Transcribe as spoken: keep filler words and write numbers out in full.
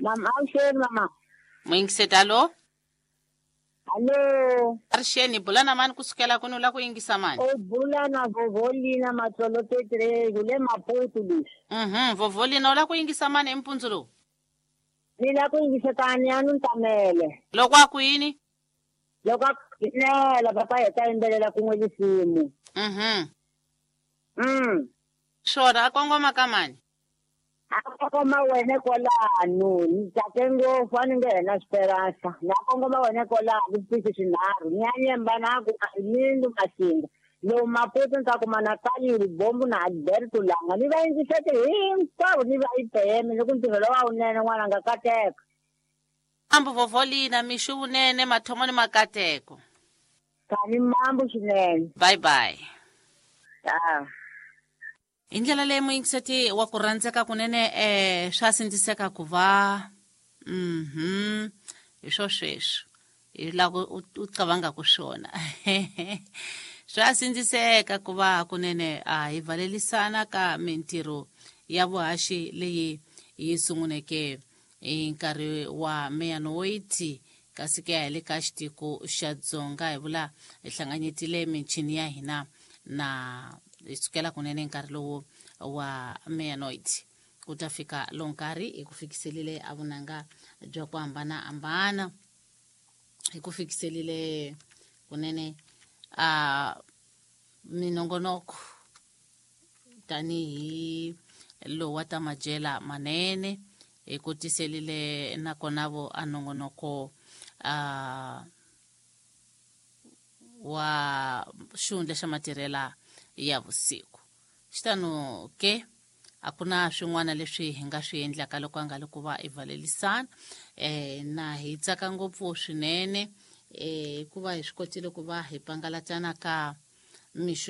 Mama, avuxeni mama. Mwingiseta lo? Hello. Arsheni bula na mani kusukela kuni ula kuyingisa mani? O bula na Vovolina Matsolo tetre gule Maputo lexi. Mhm, Vovolina ula kuyingisa mani empunzu lo? Ni la kuyingisa kani anu ntamele. Loko aku yini? Loko nela papa hi ta yimbelela kun'we lisimu. Mhm. Mm. Shora akongoma ka mani? Akongoma wena kolano ni tate ngopfu a ni nge hena Esperanza. Na akongoma wena kolano swiphiqo swinharhu ni ya nyemba na ku Arlindo Masinga. Lo Maputo nta kuma na Kaliri Bombo na Alberto Langa ni va yingisete hinkwavo ni va ipeme loko ntirho lowa wunene n'wana nga kateka. Ambu Vovolina mishu unene mathomo ni makateko. Kani mambo swinene. Bye bye. Ah. Indlela leyi muyingiseti wa ku rhandzeka kunene eh swa sindziseka ku va mhm hi swo sweswo hi lako u cabanga ku swona swa sindziseka ku va kunene a hi valelisana ka mintirho ya vuhaxi leyi yi sunguleke hi nkarhi wa Meyanoiti kasi ke ya le ka xitiko xa Dzonga hi vula hi hlanganyetile michini ya hina na isukela kunene nkarhi lowu wa Meyanoiti ku ta fika lo nkarhi hi ku fikiselile avunanga bya ku hambana hambana hi ku fikiselile kunene a minongonoko tanihi lo wa ta majela manene hi ku tiselile na konavo a nongonoko a wa xihundla xa matirhela ya vusiku xitano ke a ku na swin'wana leswi hi nga swi endlaka loko a nga le ku va hi valelisana eh na hi tsaka ngopfu swinene eh ku va hi swi kotile ku va hi pangalatana ka mixo